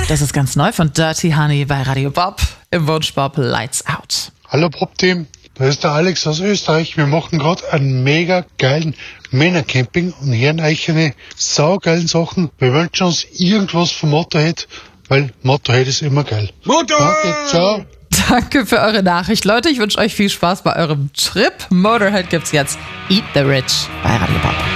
Das ist ganz neu von Dirty Honey bei Radio Bob im Wunschbob Lights Out. Hallo Bob-Team, da ist der Alex aus Österreich. Wir machen gerade einen mega geilen Männercamping und hören euch eine saugeilen Sachen. Wir wünschen uns irgendwas vom Motorhead, weil Motorhead ist immer geil. Motorhead! Okay, ciao. Danke für eure Nachricht. Leute, ich wünsche euch viel Spaß bei eurem Trip. Motorhead gibt's jetzt. Eat the Rich bei Radio Bob.